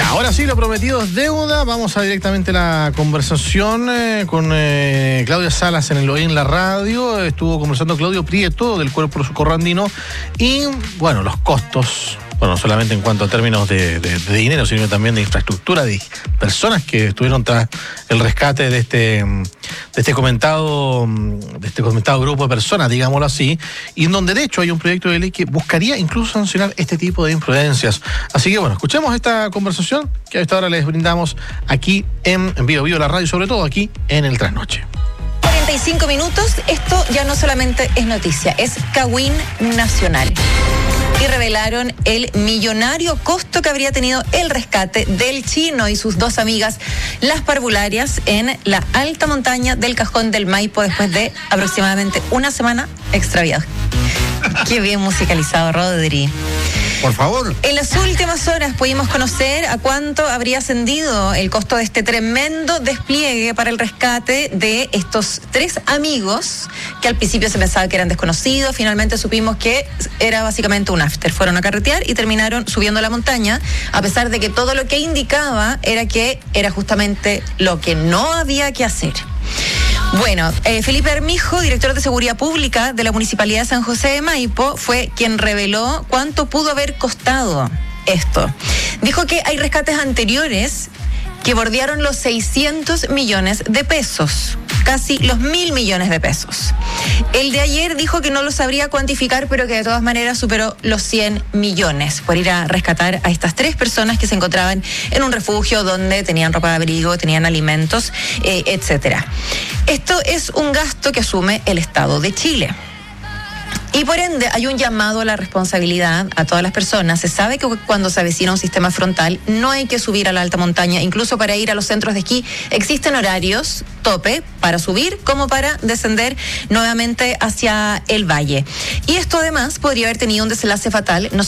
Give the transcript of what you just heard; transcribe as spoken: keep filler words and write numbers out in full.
Ahora sí, lo prometido es deuda. Vamos a directamente la conversación eh, con eh, Claudia Salas en el Hoy en la Radio. Estuvo conversando Claudio Prieto del Cuerpo Socorro Andino y, bueno, los costos, bueno, no solamente en cuanto a términos de, de, de dinero, sino también de infraestructura, de personas que estuvieron tras el rescate de este, de este comentado, de este comentado grupo de personas, digámoslo así, y en donde de hecho hay un proyecto de ley que buscaría incluso sancionar este tipo de imprudencias. Así que bueno, escuchemos esta conversación que a esta hora les brindamos aquí en, en Vivo Vivo la Radio, sobre todo aquí en el Trasnoche. cuarenta y cinco minutos, esto ya no solamente es noticia, es Cagüín Nacional. Y revelaron el millonario costo que habría tenido el rescate del chino y sus dos amigas, las parvularias, en la alta montaña del Cajón del Maipo después de aproximadamente una semana extraviadas. Qué bien musicalizado, Rodri. Por favor. En las últimas horas pudimos conocer a cuánto habría ascendido el costo de este tremendo despliegue para el rescate de estos tres amigos que al principio se pensaba que eran desconocidos. Finalmente supimos que era básicamente un after. Fueron a carretear y terminaron subiendo la montaña, a pesar de que todo lo que indicaba era que era justamente lo que no había que hacer. Bueno, eh, Felipe Armijo, director de Seguridad Pública de la Municipalidad de San José de Maipo, fue quien reveló cuánto pudo haber costado esto. Dijo que hay rescates anteriores que bordearon los seiscientos millones de pesos, casi los mil millones de pesos. El de ayer dijo que no lo sabría cuantificar, pero que de todas maneras superó los cien millones por ir a rescatar a estas tres personas que se encontraban en un refugio donde tenían ropa de abrigo, tenían alimentos, eh, etcétera. Esto es un gasto que asume el Estado de Chile. Y por ende hay un llamado a la responsabilidad a todas las personas. Se sabe que cuando se avecina un sistema frontal no hay que subir a la alta montaña. Incluso para ir a los centros de esquí existen horarios tope para subir como para descender nuevamente hacia el valle. Y esto además podría haber tenido un desenlace fatal, no